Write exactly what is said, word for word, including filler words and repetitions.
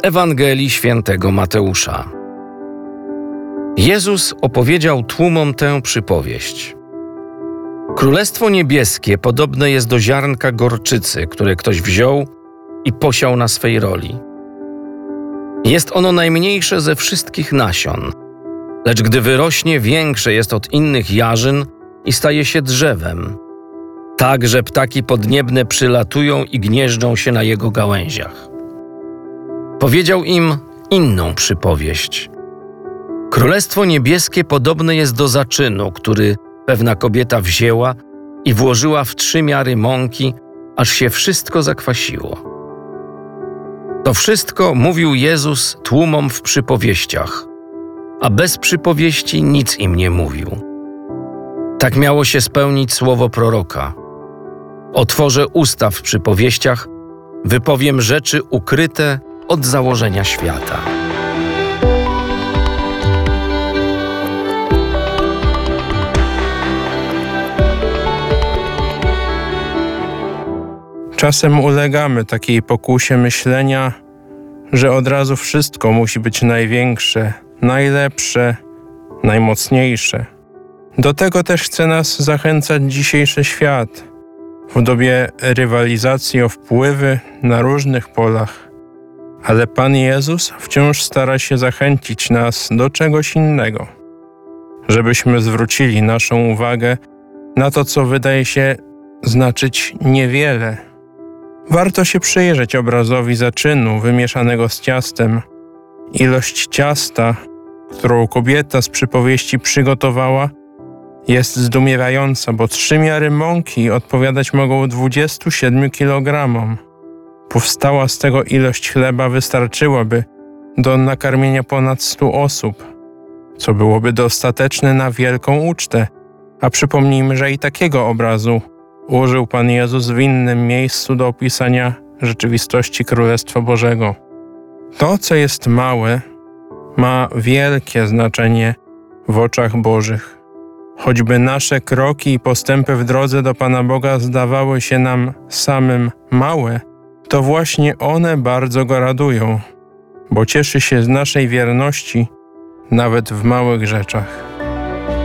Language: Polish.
Ewangelii Świętego Mateusza. Jezus opowiedział tłumom tę przypowieść. Królestwo niebieskie podobne jest do ziarnka gorczycy, które ktoś wziął i posiał na swej roli. Jest ono najmniejsze ze wszystkich nasion, lecz gdy wyrośnie, większe jest od innych jarzyn i staje się drzewem, tak że ptaki podniebne przylatują i gnieżdżą się na jego gałęziach. Powiedział im inną przypowieść. Królestwo niebieskie podobne jest do zaczynu, który pewna kobieta wzięła i włożyła w trzy miary mąki, aż się wszystko zakwasiło. To wszystko mówił Jezus tłumom w przypowieściach, a bez przypowieści nic im nie mówił. Tak miało się spełnić słowo proroka. Otworzę usta w przypowieściach, wypowiem rzeczy ukryte od założenia świata. Czasem ulegamy takiej pokusie myślenia, że od razu wszystko musi być największe, najlepsze, najmocniejsze. Do tego też chce nas zachęcać dzisiejszy świat, w dobie rywalizacji o wpływy na różnych polach. Ale Pan Jezus wciąż stara się zachęcić nas do czegoś innego, żebyśmy zwrócili naszą uwagę na to, co wydaje się znaczyć niewiele. Warto się przyjrzeć obrazowi zaczynu wymieszanego z ciastem. Ilość ciasta, którą kobieta z przypowieści przygotowała, jest zdumiewająca, bo trzy miary mąki odpowiadać mogą dwudziestu siedmiu kilogramom. Powstała z tego ilość chleba wystarczyłaby do nakarmienia ponad stu osób, co byłoby dostateczne na wielką ucztę. A przypomnijmy, że i takiego obrazu użył Pan Jezus w innym miejscu do opisania rzeczywistości Królestwa Bożego. To, co jest małe, ma wielkie znaczenie w oczach Bożych. Choćby nasze kroki i postępy w drodze do Pana Boga zdawały się nam samym małe, to właśnie one bardzo Go radują, bo cieszy się z naszej wierności nawet w małych rzeczach.